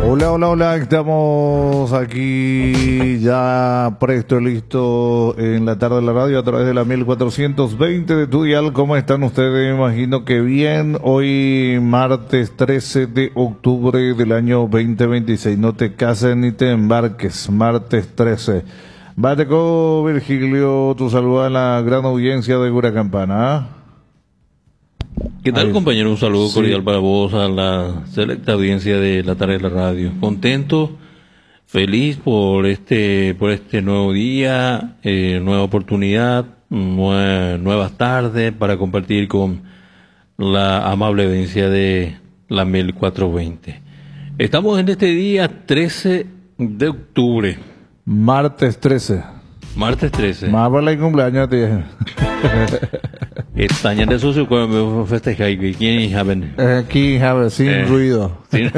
Hola, hola, hola, estamos aquí ya presto y listo en la tarde de la radio a través de la 1420 de tu dial. ¿Cómo están ustedes? Me imagino que bien. Hoy martes 13 de octubre del año 2026. No te cases ni te embarques, martes 13. Bateco, Virgilio, tu saludo a la gran audiencia de Guracampana. ¿Qué tal, Ahí. compañero? Un saludo Sí. cordial para vos, a la selecta audiencia de la tarde de la radio. Contento, feliz por este nuevo día, nueva oportunidad, nuevas tardes para compartir con la amable audiencia de la 1420. Estamos en este día 13 de octubre, Martes 13. martes 13. Más para el cumpleaños, tío. Esta de socio cuando me festeja y quién saben. Aquí, sin ruido. Sí.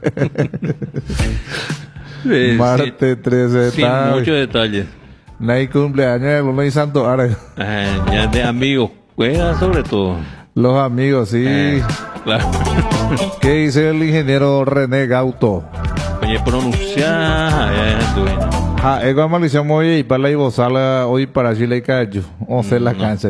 Martes 13. Sin muchos detalles. No hay cumpleaños, no hay santo. Ahora, Ya de amigos, juega sobre todo. los amigos, sí. Claro. ¿Qué dice el ingeniero René Gauto? Oye, pronunciar. Es como le decíamos hoy, y para la Ibozala, hoy para Chile y Cayo. O sea, la cancha.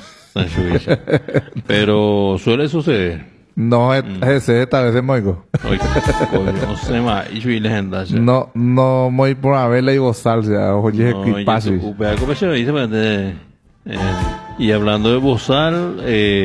Pero suele suceder. No, ese esta vez es moico. Oye, no sé más. Y soy legenda. No, muy por haber la Ibozal, oye, que pase. Y hablando de Bozal,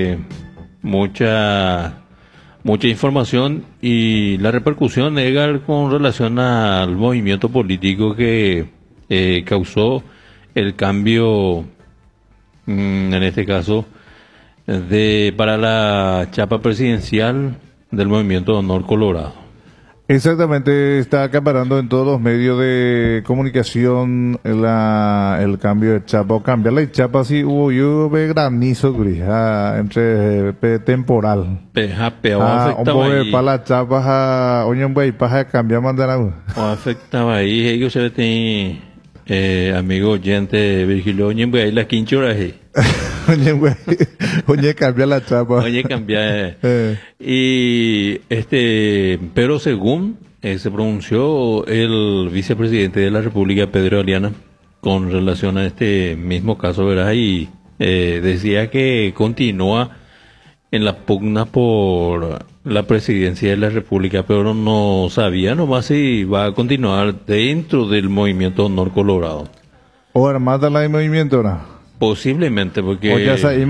mucha información y la repercusión, Edgar, con relación al movimiento político que causó el cambio, en este caso, para la chapa presidencial del Movimiento Honor Colorado. Exactamente, está acaparando en todos los medios de comunicación el cambio de chapa. O cambiar la chapa, sí, hubo yo ve granizo, entre temporal. Para la chapa, oye, güey, para cambiar mandar. O afectaba ahí, ellos se ven, amigo oyente, Virgilio, oye, güey, ahí las 15 horas. Oye, güey, oye, cambia la chapa. Oye, cambia. Y pero según se pronunció el vicepresidente de la República, Pedro Aliana, con relación a este mismo caso, ¿verdad? Y decía que continúa en la pugna por la presidencia de la República, pero no sabía nomás si va a continuar dentro del movimiento Honor Colorado. O armada la de movimiento, ¿no? Posiblemente, porque... O ya